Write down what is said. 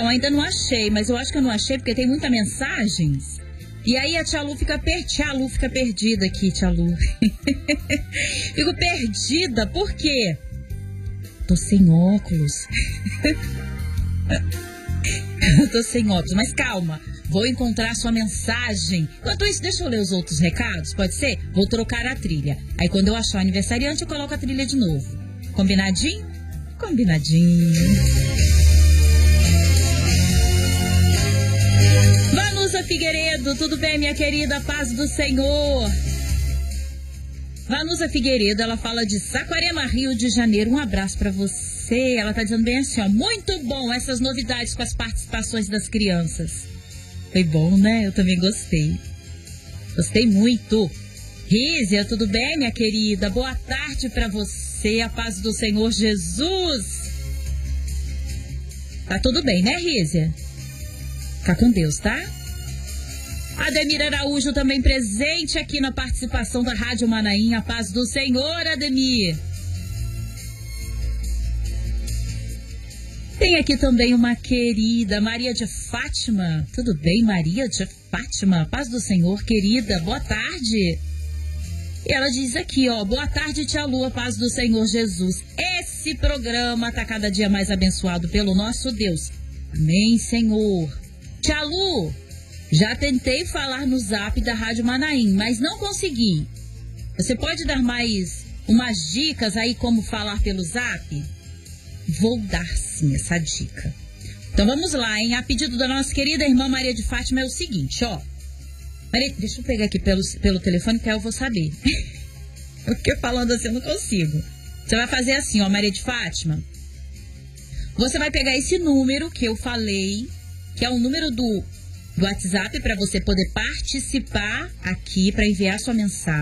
Não, ainda não achei, mas eu acho que eu não achei porque tem muitas mensagens. E aí a tia Lu fica perdida aqui, tia Lu. Fico perdida, por quê? Tô sem óculos. Tô sem óculos, mas calma. Vou encontrar sua mensagem. Enquanto isso, deixa eu ler os outros recados, pode ser? Vou trocar a trilha. Aí quando eu achar o aniversariante, eu coloco a trilha de novo. Combinadinho? Combinadinho. Vanusa Figueiredo, tudo bem, minha querida? Paz do Senhor. Vanusa Figueiredo, ela fala de Saquarema, Rio de Janeiro. Um abraço pra você. Ela tá dizendo bem assim, ó. Muito bom essas novidades com as participações das crianças. Foi bom, né? Eu também gostei. Gostei muito. Rízia, tudo bem, minha querida? Boa tarde pra você. A paz do Senhor Jesus. Tá tudo bem, né, Rízia? Fica com Deus, tá? Ademir Araújo também presente aqui na participação da Rádio Manaim. A paz do Senhor, Ademir. Tem aqui também uma querida, Maria de Fátima. Tudo bem, Maria de Fátima? Paz do Senhor, querida. Boa tarde. E ela diz aqui, ó. Boa tarde, tia Lua, paz do Senhor Jesus. Esse programa tá cada dia mais abençoado pelo nosso Deus. Amém, Senhor. Tia Lu, já tentei falar no zap da Rádio Manaim, mas não consegui. Você pode dar mais umas dicas aí como falar pelo zap? Vou dar sim essa dica. Então vamos lá, hein? A pedido da nossa querida irmã Maria de Fátima é o seguinte, ó. Maria, deixa eu pegar aqui pelo telefone que aí eu vou saber. Porque falando assim eu não consigo. Você vai fazer assim, ó, Maria de Fátima. Você vai pegar esse número que eu falei, que é o número do WhatsApp para você poder participar aqui, para enviar sua mensagem.